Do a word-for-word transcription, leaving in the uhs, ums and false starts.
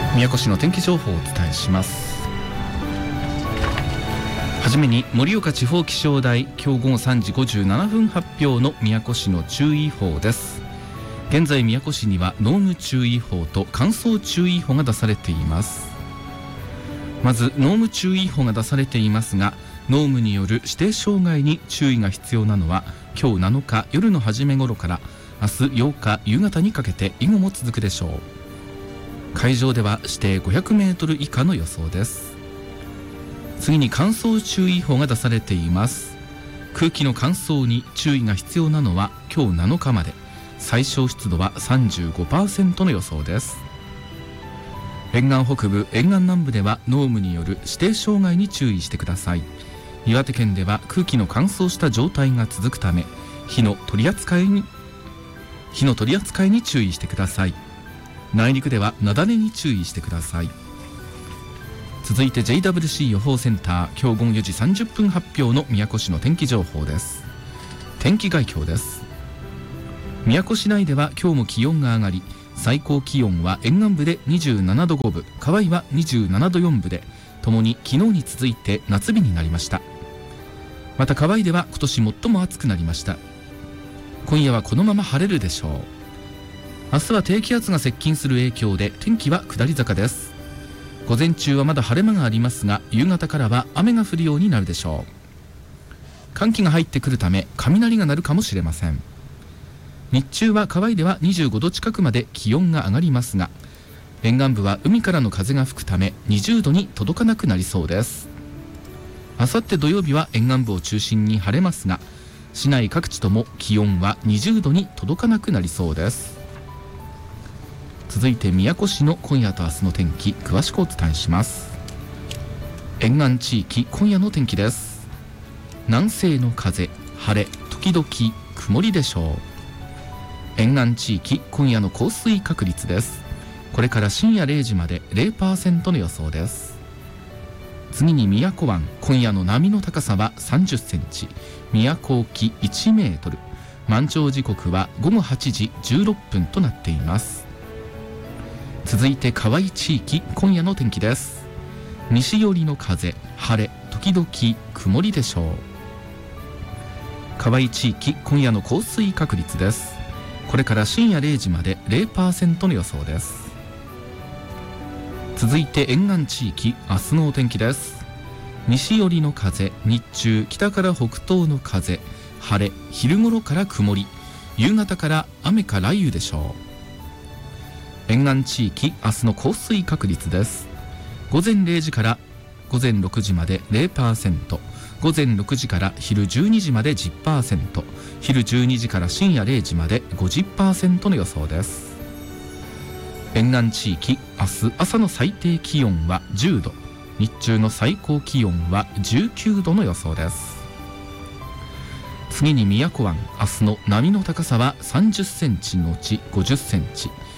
宮古市の天気情報をお伝えします。はじめに盛岡地方気象台今日午後さんじごじゅうななふん発表の宮古市の注意報です。現在宮古市には濃霧注意報と乾燥注意報が出されています。まず濃霧注意報が出されていますが、濃霧による指定障害に注意が必要なのは今日なのか夜の初め頃から明日ようか夕方にかけて以後も続くでしょう。海上では視程ごひゃくメートル以下の予想です。次に乾燥注意報が出されています。空気の乾燥に注意が必要なのは今日なのかまで、最小湿度は さんじゅうごパーセント の予想です。沿岸北部沿岸南部では濃霧による指定障害に注意してください。岩手県では空気の乾燥した状態が続くため火の取り扱いに火の取り扱いに注意してください。内陸では雪崩に注意してください。続いて ジェイダブリューシー 予報センター今日午後よじさんじゅっぷん発表の宮古市の天気情報です。天気概況です。宮古市内では今日も気温が上がり、最高気温は沿岸部でにじゅうななどごぶ、河合はにじゅうななどよんぶでともに昨日に続いて夏日になりました。また河合では今年最も暑くなりました。今夜はこのまま晴れるでしょう。明日は低気圧が接近する影響で天気は下り坂です。午前中はまだ晴れ間がありますが、夕方からは雨が降るようになるでしょう。寒気が入ってくるため雷が鳴るかもしれません。日中は河合ではにじゅうごど近くまで気温が上がりますが、沿岸部は海からの風が吹くためにじゅうどに届かなくなりそうです。あさって土曜日は沿岸部を中心に晴れますが、市内各地とも気温はにじゅうどに届かなくなりそうです。続いて宮古市の今夜と明日の天気詳しくお伝えします。沿岸地域今夜の天気です。南西の風、晴れ時々曇りでしょう。沿岸地域今夜の降水確率です。これから深夜れいじまで ゼロパーセント の予想です。次に宮古湾今夜の波の高さはさんじゅっセンチ、宮古沖いちメートル、満潮時刻はごごはちじじゅうろっぷんとなっています。続いて河合地域今夜の天気です。西寄りの風、晴れ時々曇りでしょう。河合地域今夜の降水確率です。これから深夜れいじまで ゼロパーセント の予想です。続いて沿岸地域明日のお天気です。西寄りの風、日中北から北東の風、晴れ昼頃から曇り、夕方から雨か雷雨でしょう。沿岸地域明日の降水確率です。午前れいじから午前ろくじまで ゼロパーセント、午前ろくじから昼じゅうにじまで じゅっパーセント、昼じゅうにじから深夜れいじまで ごじゅっパーセント の予想です。沿岸地域明日朝の最低気温はじゅうど、日中の最高気温はじゅうきゅうどの予想です。次に宮古湾明日の波の高さはさんじゅっセンチのちごじゅっセンチ、